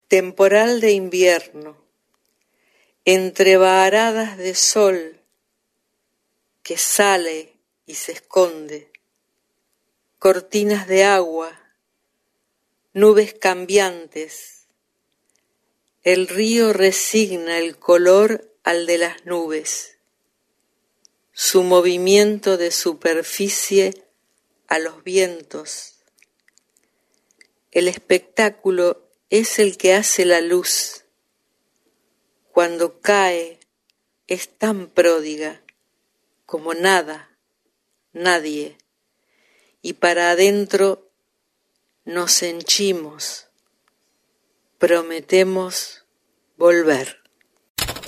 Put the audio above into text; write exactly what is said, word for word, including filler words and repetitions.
Temporal de invierno, entre varadas de sol que sale y se esconde, cortinas de agua, nubes cambiantes, el río resigna el color al de las nubes, su movimiento de superficie a los vientos. El espectáculo es el que hace la luz. Cuando cae es tan pródiga como nada, nadie, y para adentro nos henchimos, prometemos volver.